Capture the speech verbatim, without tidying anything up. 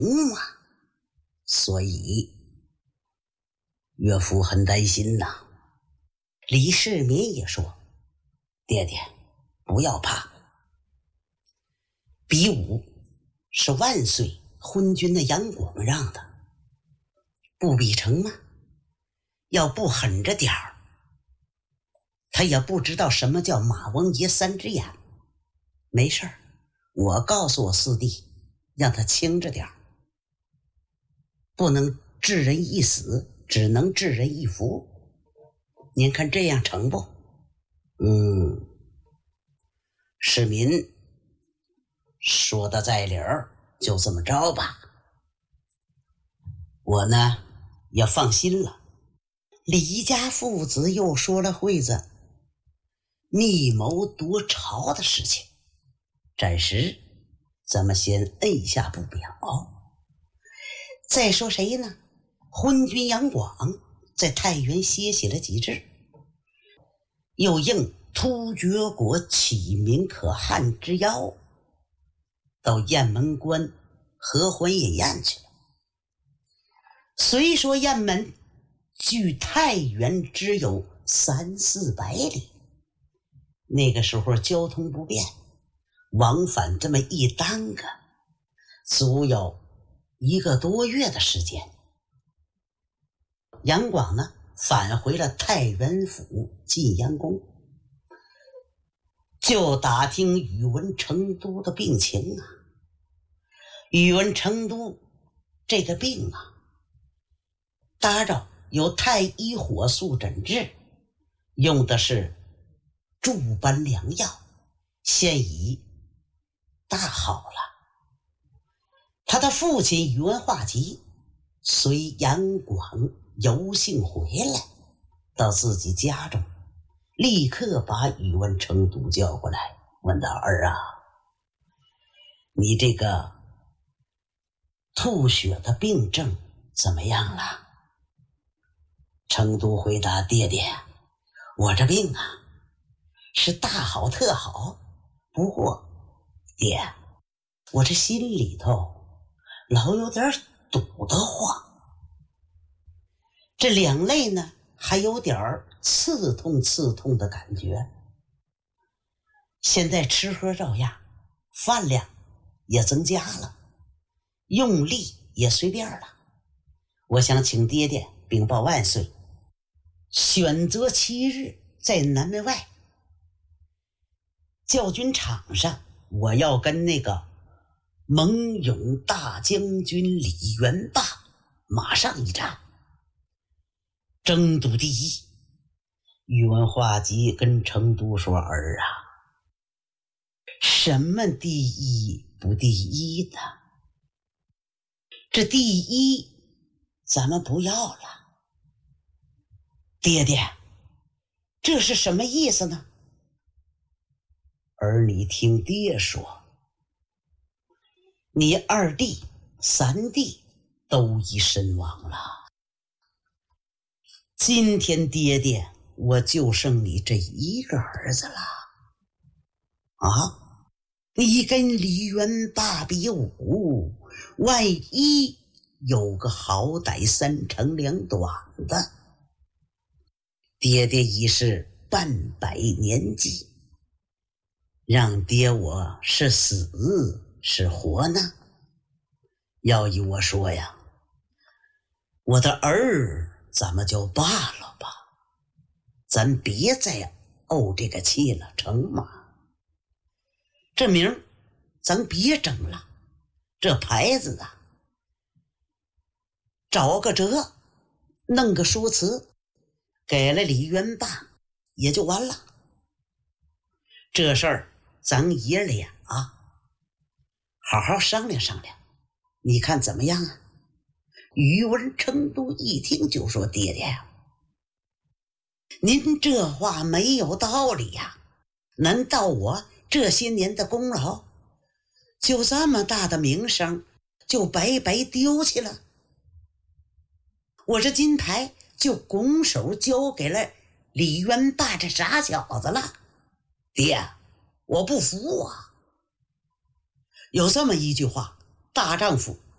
嘛。所以岳父很担心呐。李世民也说，爹爹不要怕，比武是万岁昏君的杨广让的，不比成吗？要不狠着点儿，他也不知道什么叫马王爷三只眼。没事儿，我告诉我四弟，让他轻着点儿，不能致人一死，只能致人一服。您看这样成不？嗯，市民说的在理儿，就这么着吧。我呢也放心了。李家父子又说了会子密谋夺朝的事情，暂时咱们先摁下不表。再说谁呢？昏君杨广在太原歇息了几日，又应突厥国启明可汗之邀，到雁门关合欢饮宴去了。虽说雁门距太原只有三四百里，那个时候交通不便，往返这么一耽搁，足有一个多月的时间。杨广呢返回了太原府晋阳宫，就打听宇文成都的病情啊。宇文成都这个病啊，打着有太医火速诊治，用的是诸般良药，现已大好了。他的父亲宇文化及随杨广游幸回来，到自己家中，立刻把宇文成都叫过来，问道：儿啊，你这个吐血的病症怎么样了？成都回答：爹爹，我这病啊是大好特好，不过爹，我这心里头老有点堵得慌，这两肋呢还有点刺痛刺痛的感觉。现在吃喝照样，饭量也增加了，用力也随便了。我想请爹爹禀报万岁，选择七日在南门外教军场上，我要跟那个蒙勇大将军李元霸马上一战，争夺第一。宇文化及跟成都说：儿啊，什么第一不第一的？这第一咱们不要了。爹爹，这是什么意思呢？儿你听爹说，你二弟三弟都已身亡了，今天爹爹我就剩你这一个儿子了啊！你跟李元霸比武，万一有个好歹三长两短的，爹爹已是半百年纪，让爹我是死是活呢？要依我说呀，我的儿咱们就罢了吧，咱别再怄这个气了，成吗？这名咱别整了，这牌子啊，找个辙，弄个说辞，给了李元霸也就完了。这事儿咱爷俩啊好好商量商量，你看怎么样啊？宇文成都一听就说：爹爹呀，您这话没有道理呀！难道我这些年的功劳，就这么大的名声就白白丢弃了？我这金牌就拱手交给了李元霸这傻小子了？爹，我不服啊！有这么一句话，大丈夫